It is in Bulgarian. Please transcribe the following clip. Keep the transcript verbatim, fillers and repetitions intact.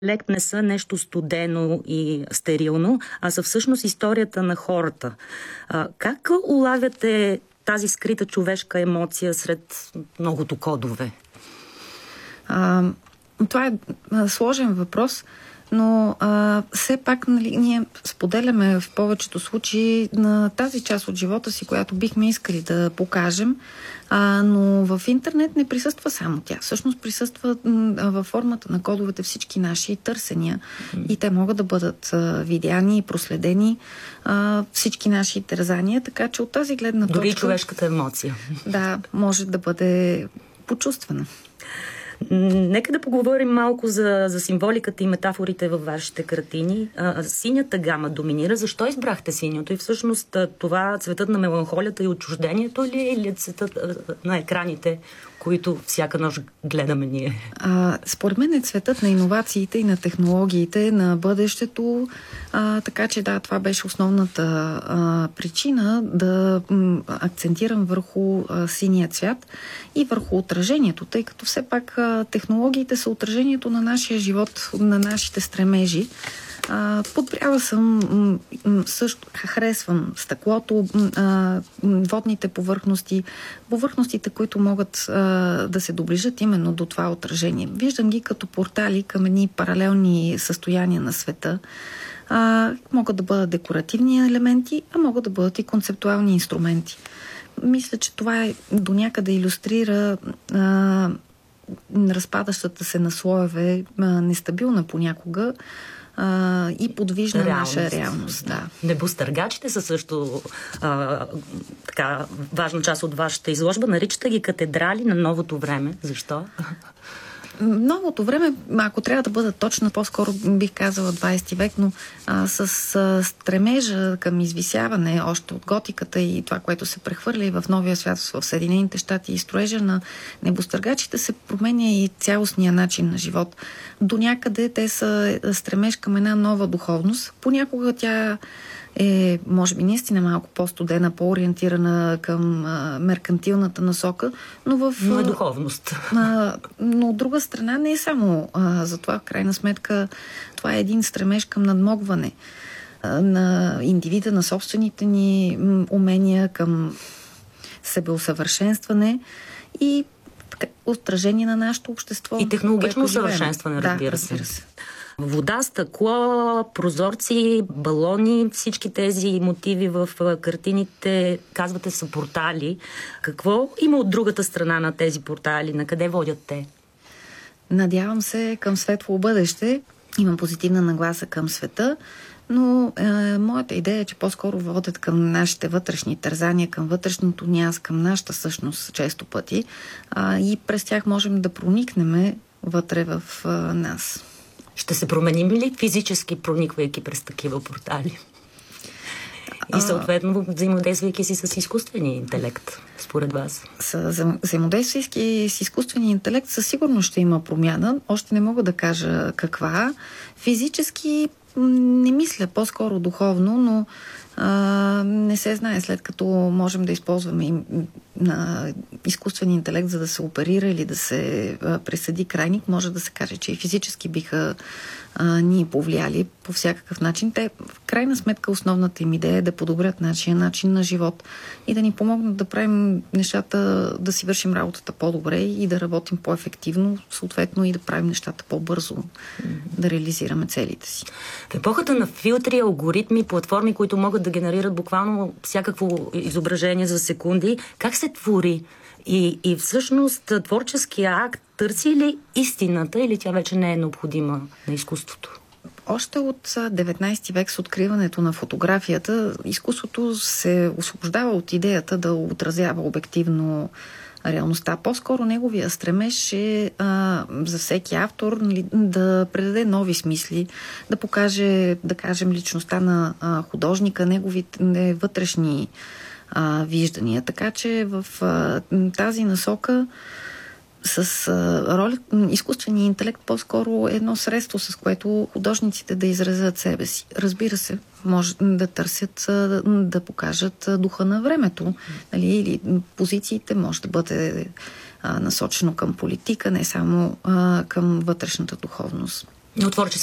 Лек не са нещо студено и стерилно, а са всъщност историята на хората. А, как улавяте тази скрита човешка емоция сред многото кодове? А, това е сложен въпрос, но а, все пак, нали, ние споделяме в повечето случаи на тази част от живота си, която бихме искали да покажем, а, но в интернет не присъства само тя. Всъщност присъства във формата на кодовете всички наши търсения mm. и те могат да бъдат а, видяни и проследени, а, всички наши тързания, така че от тази гледна точка... Дори човешката емоция. Да, може да бъде почувствана. Нека да поговорим малко за, за символиката и метафорите във вашите картини. А, синята гама доминира. Защо избрахте синьото? И всъщност това цветът на меланхолията и отчуждението ли е, или цветът на екраните, които всяка нощ гледаме ние? А, според мен е цветът на иновациите и на технологиите, на бъдещето. А, така че да, това беше основната а, причина да м, акцентирам върху а, синия цвят и върху отражението, тъй като все пак а, технологиите са отражението на нашия живот, на нашите стремежи. Подбряла съм, м- м- също харесвам стъклото, а, водните повърхности, повърхностите, които могат а, да се доближат именно до това отражение. Виждам ги като портали към едни паралелни състояния на света. А, могат да бъдат декоративни елементи, а могат да бъдат и концептуални инструменти. Мисля, че това е, до някъде илюстрира а, разпадащата се на слоеве, а, нестабилна понякога, Uh, и подвижна реалност. Наша реалност. Да. Небостъргачите са също а, така важна част от вашата изложба. Наричате ги катедрали на новото време. Защо? Новото време, ако трябва да бъда точна, по-скоро бих казала двайсети век, но а, с а, стремежа към извисяване още от готиката и това, което се прехвърля и в новия свят, в Съединените щати и строежа на небостъргачите, се променя и цялостния начин на живот. До някъде те са стремеж към една нова духовност. Понякога тя е, може би, наистина малко по-студена, по-ориентирана към а, меркантилната насока, но в... Но е духовност. А, но от друга страна не е само а, за това, в крайна сметка, това е един стремеж към надмогване а, на индивида, на собствените ни м, умения, към себеусъвършенстване и отражение на нашето общество. И технологично усъвършенстване, разбира, да, разбира се. Вода, стъкло, прозорци, балони, всички тези мотиви в картините, казвате, са портали. Какво има от другата страна на тези портали? На къде водят те? Надявам се към светло бъдеще. Имам позитивна нагласа към света, но е, моята идея е, че по-скоро водят към нашите вътрешни тързания, към вътрешното ни аз, към нашата същност често пъти. А, и през тях можем да проникнем вътре в а, нас. Ще се променим ли физически, прониквайки през такива портали? И съответно взаимодействайки си с изкуствения интелект, според вас? С взаимодействайки с изкуствения интелект със сигурност ще има промяна. Още не мога да кажа каква. Физически не мисля, по-скоро духовно, но а, не се знае, след като можем да използваме и, на изкуствен интелект, за да се оперира или да се а, присъди крайник, може да се каже, че и физически биха а, ни повлияли по всякакъв начин. Те, в крайна сметка, основната им идея е да подобрят нашия начин на живот и да ни помогнат да правим нещата, да си вършим работата по-добре и да работим по-ефективно, съответно и да правим нещата по-бързо, mm-hmm. да реализираме целите си. В епохата на филтри, алгоритми, платформи, които могат да генерират буквално всякакво изображение за секунди, как се твори? И, и всъщност творческия акт търси ли истината или тя вече не е необходима на изкуството? Още от деветнайсети век с откриването на фотографията, изкуството се освобождава от идеята да отразява обективно реалността. По-скоро неговия стремеж е а, за всеки автор, нали, да предаде нови смисли, да покаже, да кажем, личността на а, художника, неговите вътрешни а, виждания. Така че в а, тази насока с а, роля, изкуственият интелект по-скоро е едно средство, с което художниците да изразят себе си. Разбира се, може да търсят, да покажат духа на времето. Нали, или позициите може да бъде а, насочено към политика, не само а, към вътрешната духовност. Но творчески